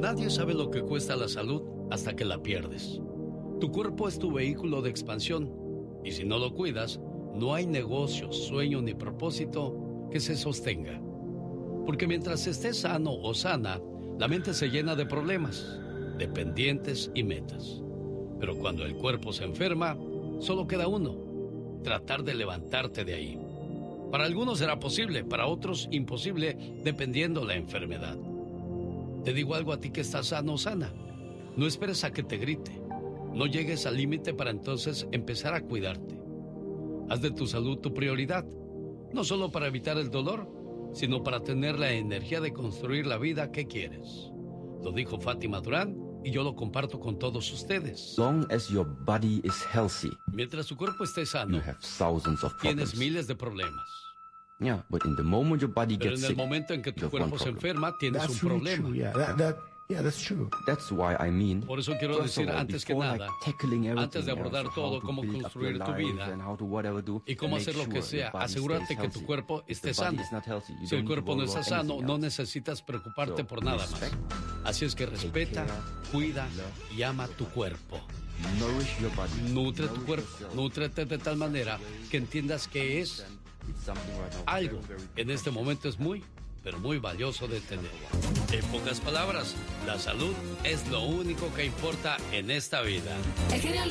Nadie sabe lo que cuesta la salud hasta que la pierdes. Tu cuerpo es tu vehículo de expansión y si no lo cuidas, no hay negocio, sueño ni propósito que se sostenga. Porque mientras estés sano o sana, la mente se llena de problemas, de pendientes y metas. Pero cuando el cuerpo se enferma, solo queda uno: tratar de levantarte de ahí. Para algunos será posible, para otros imposible, dependiendo la enfermedad. Te digo algo a ti que estás sano o sana. No esperes a que te grite. No llegues al límite para entonces empezar a cuidarte. Haz de tu salud tu prioridad, no solo para evitar el dolor, sino para tener la energía de construir la vida que quieres. Lo dijo Fátima Durán y yo lo comparto con todos ustedes. Long as your body is healthy, mientras tu cuerpo esté sano, you have thousands of problems. Tienes miles de problemas. Yeah, but in the moment your body Pero gets en el sick, momento en que tu cuerpo se enferma, tienes That's un really problema. true, yeah, that's true. That's why I mean, Por eso quiero first of decir all, antes que before, nada, tackling everything antes de abordar else, how todo, to cómo build up construir your tu life vida and how to whatever do, y cómo make hacer lo que sure sea, your body asegúrate stays que tu healthy. cuerpo If esté the body sano. is not healthy, you Si el don't cuerpo need no to está worry sano, about no anything necesitas preocuparte So, por nada más. respect, Así es que respeta, cuida y ama tu cuerpo. else. Nourish your body. Nutre tu Nourish cuerpo, yourself. nútrete de tal manera que entiendas que es It's something right now algo. very, very En este momento es muy, pero muy valioso de tener. En pocas palabras, la salud es lo único que importa en esta vida. El genio